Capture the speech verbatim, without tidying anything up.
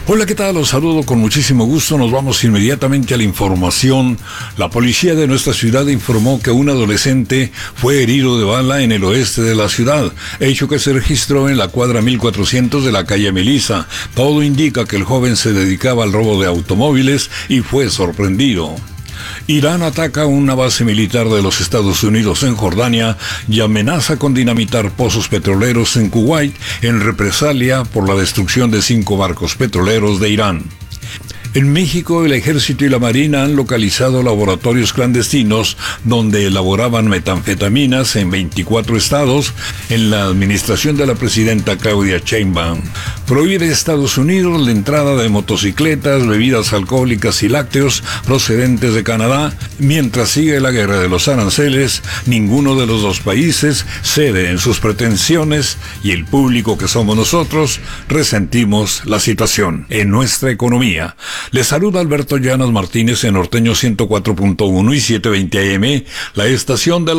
Hola, ¿qué tal? Los saludo con muchísimo gusto. Nos vamos inmediatamente a la información. La policía de nuestra ciudad informó que un adolescente fue herido de bala en el oeste de la ciudad, hecho que se registró en la cuadra mil cuatrocientos de la calle Melissa. Todo indica que el joven se dedicaba al robo de automóviles y fue sorprendido. Irán ataca una base militar de los Estados Unidos en Jordania y amenaza con dinamitar pozos petroleros en Kuwait en represalia por la destrucción de cinco barcos petroleros de Irán. En México, el Ejército y la Marina han localizado laboratorios clandestinos donde elaboraban metanfetaminas en veinticuatro estados en la administración de la presidenta Claudia Sheinbaum. Prohíbe Estados Unidos la entrada de motocicletas, bebidas alcohólicas y lácteos procedentes de Canadá. Mientras sigue la guerra de los aranceles, ninguno de los dos países cede en sus pretensiones y el público que somos nosotros resentimos la situación en nuestra economía. Les saluda Alberto Llanos Martínez en Norteño ciento cuatro punto uno y setecientos veinte A M, la estación de la